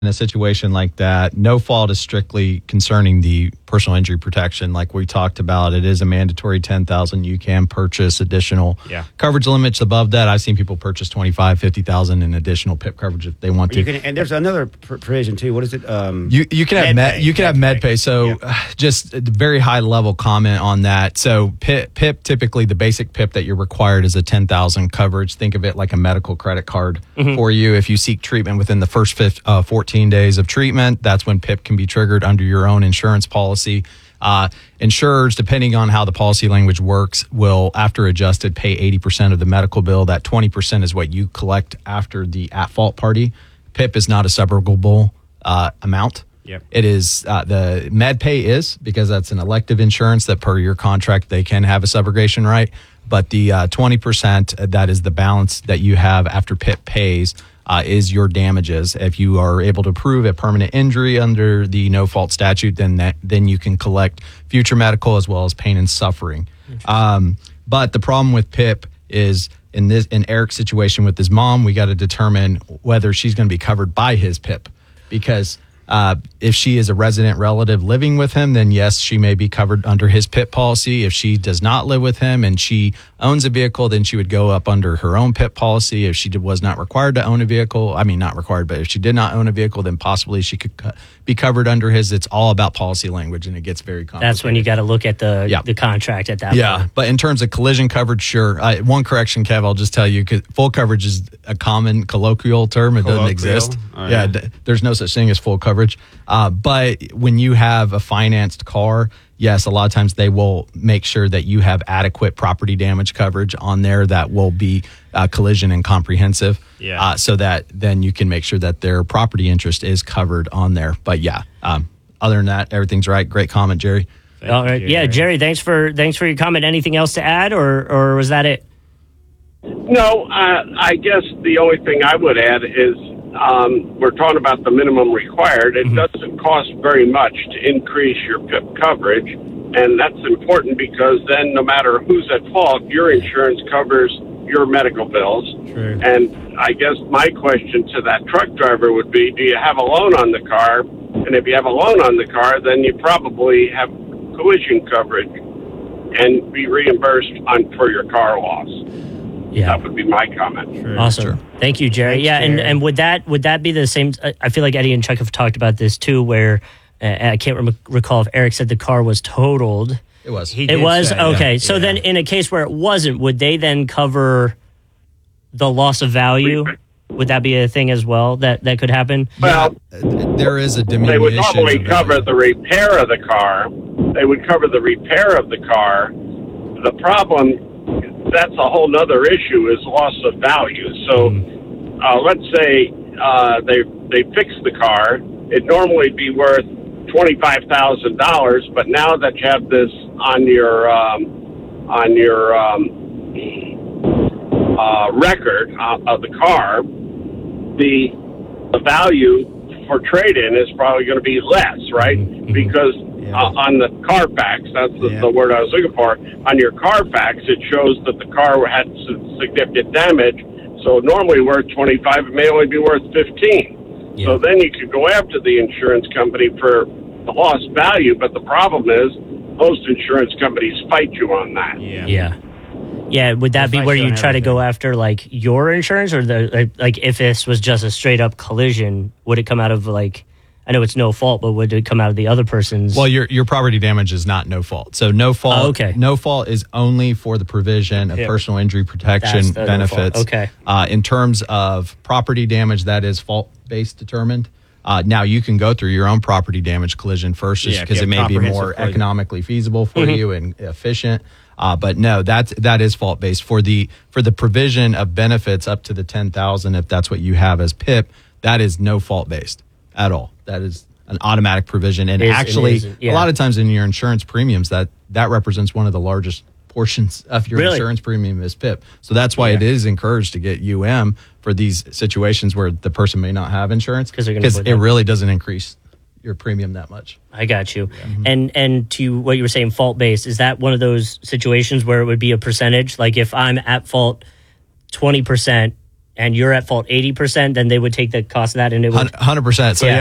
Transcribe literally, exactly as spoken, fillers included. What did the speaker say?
in a situation like that, no fault is strictly concerning the personal injury protection. Like we talked about, it is a mandatory ten thousand. You can purchase additional yeah. coverage limits above that. I've seen people purchase twenty-five, fifty thousand in additional P I P coverage if they want to. You can, and there's another pr- provision too. What is it? Um, you you can have med, you can have med pay. So yeah. uh, just a very high level comment on that. So P I P, P I P typically the basic P I P that you're required is a ten thousand coverage. Think of it like a medical credit card mm-hmm. for you. If you seek treatment within the first fifth, uh, fourteen days of treatment, that's when P I P can be triggered under your own insurance policy. Uh, insurers, depending on how the policy language works, will, after adjusted, pay eighty percent of the medical bill. That twenty percent is what you collect after the at-fault party. P I P is not a subrogable uh, amount. Yep. It is, uh, the med pay is, because that's an elective insurance that per your contract, they can have a subrogation right. But the uh, twenty percent, that is the balance that you have after P I P pays, Uh, is your damages. If you are able to prove a permanent injury under the no-fault statute, then that, then you can collect future medical as well as pain and suffering. Um, but the problem with P I P is in this in Eric's situation with his mom, we got to determine whether she's going to be covered by his P I P, because uh, if she is a resident relative living with him, then yes, she may be covered under his P I P policy. If she does not live with him and she owns a vehicle, then she would go up under her own P I P policy. If she did, was not required to own a vehicle, I mean, not required, but if she did not own a vehicle, then possibly she could co- be covered under his. It's all about policy language, and it gets very complicated. That's when you got to look at the yeah. the contract at that yeah. point. But in terms of collision coverage, sure. Uh, one correction, Kev, I'll just tell you, 'cause full coverage is a common colloquial term. It Colloquial? doesn't exist. Oh, yeah, yeah. d- there's no such thing as full coverage. Uh, but when you have a financed car, yes, a lot of times they will make sure that you have adequate property damage coverage on there that will be uh, collision and comprehensive. Yeah. Uh, so that then you can make sure that their property interest is covered on there. But yeah, um, other than that, everything's right. Great comment, Jerry. Thank All right, you, yeah, Jerry. Jerry, thanks for thanks for your comment. Anything else to add, or or was that it? No, uh, I guess the only thing I would add is um, we're talking about the minimum required. It mm-hmm. doesn't cost very much to increase your P I P coverage, and that's important because then no matter who's at fault, your insurance covers your medical bills. True. And I guess my question to that truck driver would be, do you have a loan on the car? And if you have a loan on the car, then you probably have collision coverage and be reimbursed on for your car loss. Yeah, that would be my comment. Sure. Awesome. Sure. Thank you, Jerry. Thanks, yeah, and, Jerry. and would that would that be the same? I feel like Eddie and Chuck have talked about this too, where uh, I can't rem- recall if Eric said the car was totaled. It was. He It did was say, okay. yeah. So Yeah. then, in a case where it wasn't, would they then cover the loss of value? Would that be a thing as well that that could happen? Well, Uh, there is a they diminution. would normally of cover value. the repair of the car. They would cover the repair of the car. The problem, that's a whole nother issue, is loss of value. So uh, let's say uh, they they fix the car. It'd normally be worth twenty-five thousand dollars, but now that you have this on your um, on your um, uh, record uh, of the car, the the value for trade-in is probably going to be less, right? Mm-hmm. Because Yeah. uh, on the Carfax, that's the, Yeah. the word I was looking for. On your Carfax, it shows that the car had s- significant damage. So normally worth twenty-five, it may only be worth fifteen. Yeah. So then you could go after the insurance company for the lost value. But the problem is, most insurance companies fight you on that. Yeah. Yeah. Yeah, would that If be I where show you try to go everything. after like your insurance, or the like, like if this was just a straight up collision, would it come out of like, I know it's no fault, but would it come out of the other person's? Well, your your property damage is not no fault. So no fault. Oh, okay. No fault is only for the provision of Yeah. personal injury protection That's the no benefits. fault. Okay. Uh, in terms of property damage, that is fault based determined. Uh, now you can go through your own property damage collision first, just Yeah, if because you it may have be comprehensive more collision. economically feasible for Mm-hmm. you and efficient. Uh, but no, that's that is fault based for the for the provision of benefits up to the ten thousand. If that's what you have as P I P, that is no fault based at all. That is an automatic provision, and It is- it actually, is, yeah. a lot of times in your insurance premiums, that that represents one of the largest portions of your Really? insurance premium is P I P. So that's why it is encouraged to get U M for these situations where the person may not have insurance, 'Cause they're gonna put it that- really doesn't increase your premium that much. I got you. And and to what you were saying, fault based, is that one of those situations where it would be a percentage? Like if I'm at fault twenty percent and you're at fault eighty percent, then they would take the cost of that and it would one hundred percent. So Yeah. yeah,